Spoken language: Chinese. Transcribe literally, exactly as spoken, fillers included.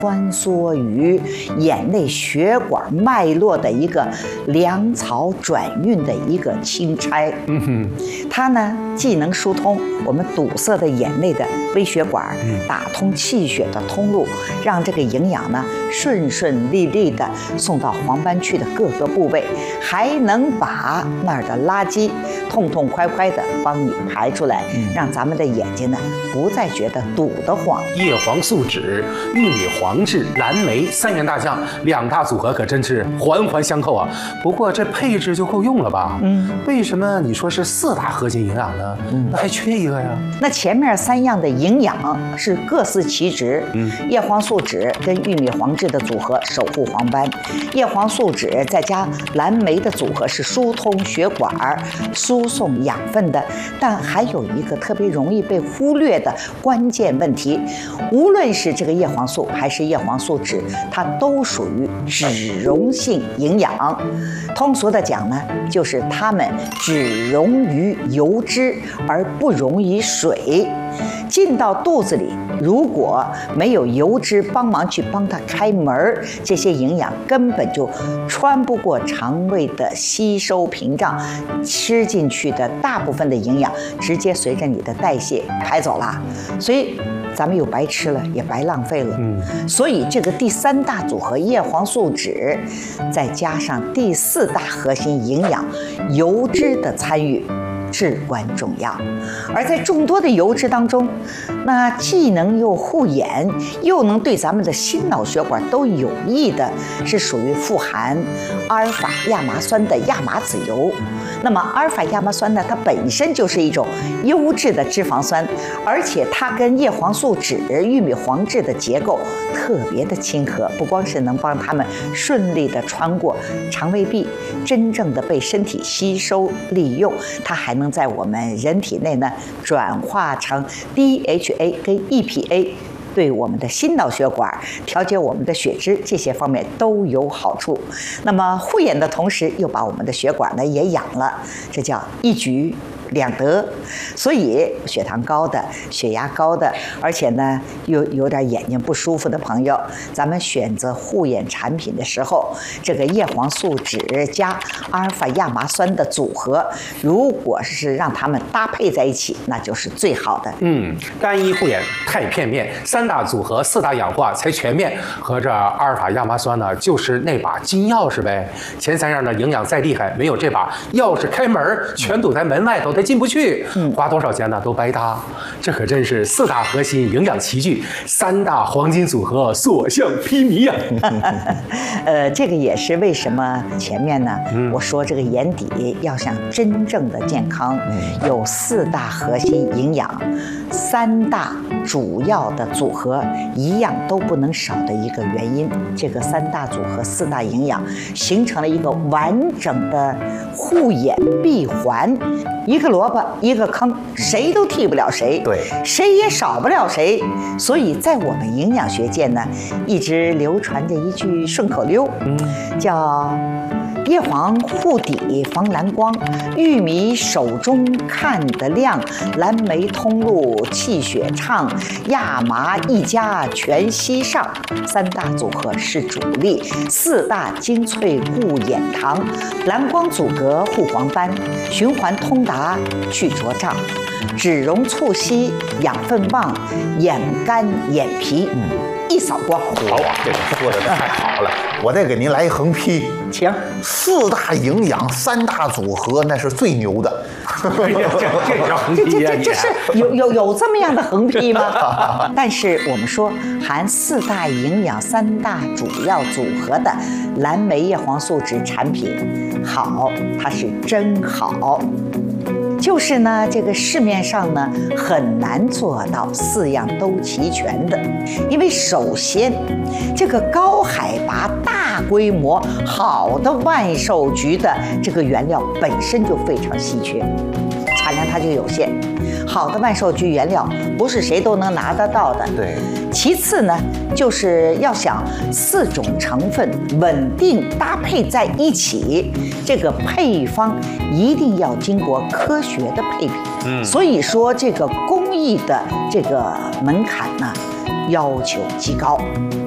穿梭于眼内血管脉络的一个粮草转运的一个钦差。嗯哼，它呢既能疏通我们堵塞的眼内的微血管，打通气血的通路，让这个营养呢顺顺利利的送到黄斑区的各个部位，还能把那儿的垃圾痛痛快快的帮你排出来，让咱们的眼睛呢不再觉得堵得慌。 叶黄素酯、玉米黄质、蓝莓三元大将，两大组合可真是环环相扣啊。不过这配置就够用了吧？嗯，为什么你说是四大核心营养呢？嗯，那还缺一个呀？ 那前面三样的营养是各司其职。嗯，叶黄素酯跟玉米黄质的组合守护黄斑，叶黄素酯再加蓝莓的组合是疏通血管、输送养分的。但还有一个特别容易被忽略的关键问题，无论是这个叶黄素还是叶黄素酯，它都属于脂溶性营养。通俗的讲呢，就是它们只溶于油脂而不溶于水。进到肚子里，如果没有油脂帮忙去帮它开门，这些营养根本就穿不过肠胃的吸收屏障，吃进去的大部分的营养直接随着你的代谢排走了，所以咱们又白吃了，也白浪费了。嗯，所以这个第三大组合叶黄素酯，再加上第四大核心营养油脂的参与，至关重要。而在众多的油脂当中，那既能又护眼，又能对咱们的心脑血管都有益的，是属于富含阿尔法亚麻酸的亚麻籽油。那么阿尔法亚麻酸呢，它本身就是一种优质的脂肪酸，而且它跟叶黄素酯、玉米黄质的结构特别的亲和，不光是能帮它们顺利的穿过肠胃壁，真正的被身体吸收利用，它还能在我们人体内呢转化成 D H A 跟 E P A， 对我们的心脑血管、调节我们的血脂这些方面都有好处。那么护眼的同时，又把我们的血管呢也养了，这叫一举两得。所以血糖高的、血压高的，而且呢又有点眼睛不舒服的朋友，咱们选择护眼产品的时候，这个叶黄素酯加阿尔法亚麻酸的组合，如果是让它们搭配在一起，那就是最好的。 嗯，单一护眼太片面，三大组合、四大氧化才全面。合着阿尔法亚麻酸呢，就是那把金钥匙呗。前三样的营养再厉害，没有这把钥匙开门，全堵在门外头，它进不去。嗯，花多少钱呢都白搭。这可真是四大核心营养齐聚，三大黄金组合，所向披靡呀、 啊。呃，这个也是为什么前面呢，嗯、我说这个眼底要想真正的健康，嗯、有四大核心营养，三大主要的组合一样都不能少的一个原因。这个三大组合、四大营养形成了一个完整的护眼闭环，一个萝卜一个坑，谁都替不了谁， 对， 谁也少不了谁。所以在我们营养学界呢，一直流传着一句顺口溜，嗯，叫叶黄护底防蓝光，玉米手中看得亮，蓝莓通路气血畅，亚麻一家全息上。三大组合是主力，四大精粹固眼糖，蓝光阻隔护黄斑，循环通达去浊胀，脂溶促吸养分旺，眼干眼皮。嗯，一扫光。 好，这个说的太好了，我再给您来一横批， 请。 四大营养，三大组合，那是最牛的。 这这叫横批呀！ 这这是有有有这么样的横批吗？但是我们说含四大营养、三大主要组合的蓝莓叶黄素酯产品，好，它是真好。就是呢，这个市面上呢很难做到四样都齐全的，因为首先，这个高海拔、大规模、好的万寿菊的这个原料本身就非常稀缺，产量它就有限。好的万寿菊原料不是谁都能拿得到的。 对。 其次呢，就是要想四种成分稳定搭配在一起，这个配方一定要经过科学的配比。嗯，所以说这个工艺的这个门槛呢，要求极高。